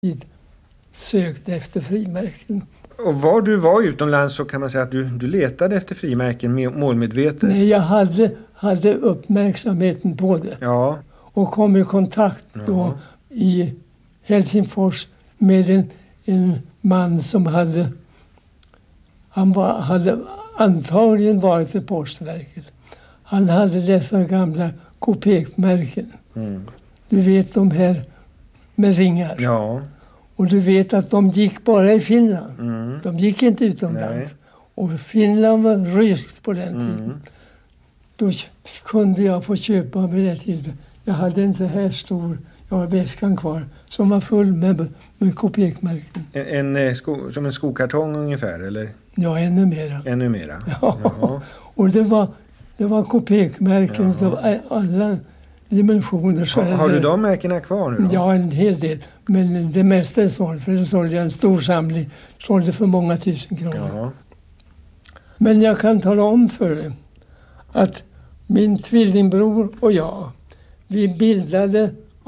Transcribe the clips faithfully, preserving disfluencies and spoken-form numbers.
sökte efter frimärken. Och var du var utomlands så kan man säga att du, du letade efter frimärken målmedvetet. Nej, jag hade, hade uppmärksamheten på det. Ja. Och kom i kontakt då Ja. i Helsingfors med en, en man som hade, han var, hade antagligen varit i postverket. Han hade dessa gamla kopekmärken. Mm. Du vet de här med ringar. Ja. Och du vet att de gick bara i Finland. Mm. De gick inte utomlands. Nej. Och Finland var ryskt på den tiden. Mm. Då kunde jag få köpa med det till. Jag hade en så här stor, jag har väskan kvar, som var full med, med kopekmärken. En, en sko, som en skokartong ungefär, eller? Ja, ännu mera. Ännu mera? Ja. Jaha. Och det var, det var kopekmärken Jaha. av alla dimensioner. Så Ha, har du de märkena kvar nu då? Ja, en hel del. Men det mesta är sålt, för det sålde jag en stor samling. Sålde för många tusen kronor. Ja. Men jag kan tala om för dig att min tvillingbror och jag, vi bildade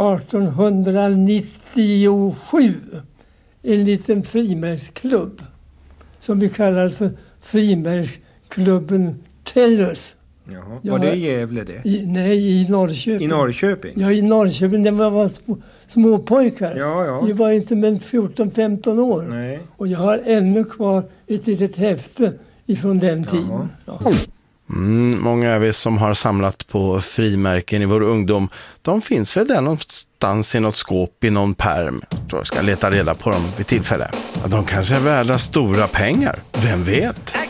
artonhundranittiosju en liten frimärksklubb som vi kallar för frimärksklubben Tellus. Jaha. Jag Var det har- i Gävle det? I, nej, i Norrköping. I Norrköping? Ja, i Norrköping. Det var, var små, små pojkar. Ja, ja. Vi var inte mer än fjorton femton år. Nej. Och jag har ännu kvar ett litet häfte ifrån den tiden. Ja. Mm, många av er som har samlat på frimärken i vår ungdom, de finns väl där någonstans i något skåp i någon pärm. Jag tror jag ska leta reda på dem vid tillfälle. Ja, de kanske är värda stora pengar, vem vet?